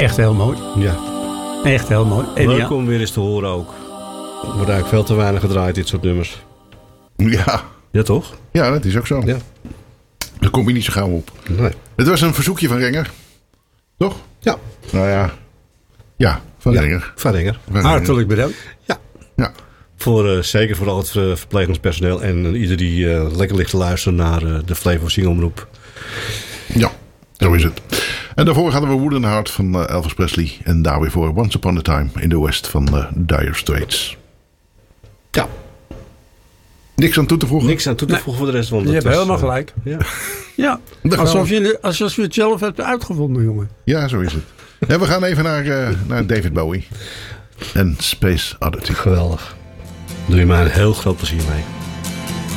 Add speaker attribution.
Speaker 1: Echt heel mooi.
Speaker 2: Ja.
Speaker 1: Echt heel mooi. En
Speaker 2: Leuk om weer eens te horen ook. Er wordt eigenlijk veel te weinig gedraaid, dit soort nummers.
Speaker 3: Ja.
Speaker 2: Ja, toch?
Speaker 3: Ja, dat is ook zo.
Speaker 2: Ja.
Speaker 3: Daar kom je niet zo gauw op.
Speaker 2: Nee.
Speaker 3: Het was een verzoekje van Renger. Toch?
Speaker 2: Ja.
Speaker 3: Nou ja. Ja, van Renger.
Speaker 2: Van Renger.
Speaker 1: hartelijk bedankt.
Speaker 2: Ja.
Speaker 3: Ja.
Speaker 2: Zeker voor al het verplegingspersoneel en ieder die lekker ligt te luisteren naar de Flevo Singelomroep.
Speaker 3: Ja, zo is het. En daarvoor hadden we Wooden Heart van Elvis Presley. En daar weer voor Once Upon a Time in the West van Dire Straits.
Speaker 2: Ja.
Speaker 3: Niks aan toe te voegen?
Speaker 2: Niks aan toe te voegen voor de rest. Want
Speaker 1: Je hebt
Speaker 2: was,
Speaker 1: helemaal gelijk.
Speaker 2: Ja.
Speaker 1: Ja, alsof je het zelf hebt uitgevonden, jongen.
Speaker 3: Ja, zo is het. En we gaan even naar David Bowie. En Space Oddity.
Speaker 2: Geweldig. Doe je mij een heel groot plezier mee.